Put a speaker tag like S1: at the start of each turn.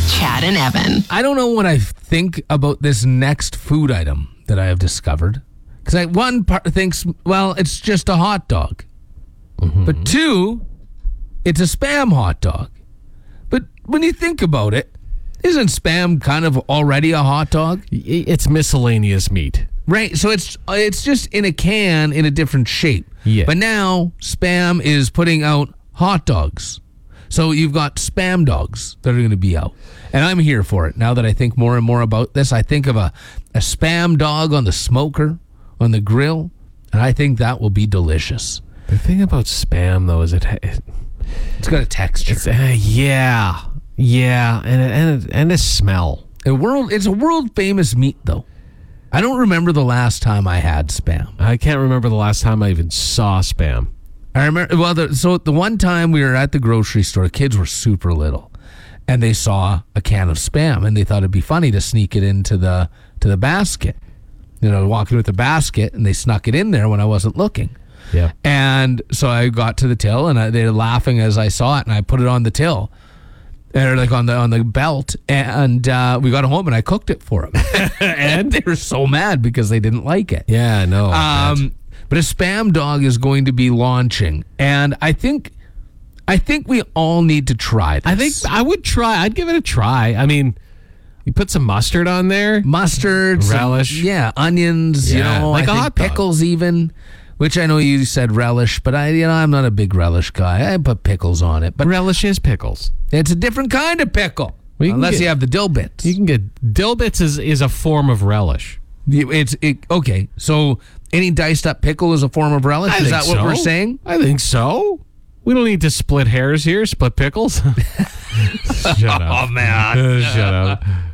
S1: with Chad and Evan.
S2: I don't know what I think about this next food item that I have discovered. Because one part thinks, well, it's just a hot dog. Mm-hmm. But two, it's a Spam hot dog. But when you think about it, isn't Spam kind of already a hot dog?
S3: It's miscellaneous meat.
S2: Right, so it's just in a can in a different shape.
S3: Yeah.
S2: But now Spam is putting out hot dogs. So you've got Spam dogs that are going to be out. And I'm here for it. Now that I think more and more about this, I think of a Spam dog on the smoker, on the grill, and I think that will be delicious.
S3: The thing about Spam, though, is
S2: it's got a texture.
S3: Yeah, and a smell.
S2: It's a world famous meat, though. I don't remember the last time I had Spam.
S3: I can't remember the last time I even saw Spam.
S2: I remember, the one time we were at the grocery store, kids were super little, and they saw a can of Spam, and they thought it'd be funny to sneak it into the basket. Walking with the basket, and they snuck it in there when I wasn't looking.
S3: Yeah.
S2: And so I got to the till, and they were laughing as I saw it, and I put it on the till, or like on the belt, and we got home, and I cooked it for them. And they were so mad because they didn't like it.
S3: Yeah, no.
S2: But a Spam dog is going to be launching, and I think we all need to try this.
S3: I think I would try. I'd give it a try. I mean, you put some mustard on there,
S2: relish, onions,
S3: like a hot dog.
S2: Pickles even. Which I know you said relish, but I'm not a big relish guy. I put pickles on it, but
S3: relish is pickles.
S2: It's a different kind of pickle, unless you have the dill bits.
S3: You can get dill bits is a form of relish.
S2: Okay, so any diced up pickle is a form of relish? Is that what we're saying?
S3: I think so. We don't need to split hairs here, split pickles. Shut up.
S2: Oh, man.
S3: Shut up.